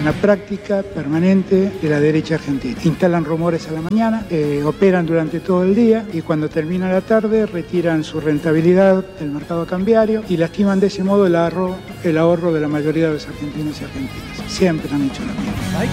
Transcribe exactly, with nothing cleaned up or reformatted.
una práctica permanente de la derecha argentina. Instalan rumores a la mañana, eh, operan durante todo el día y cuando termina la tarde retiran su rentabilidad del mercado cambiario y lastiman de ese modo el ahorro, el ahorro de la mayoría de los argentinos y argentinas. Siempre han hecho lo mismo.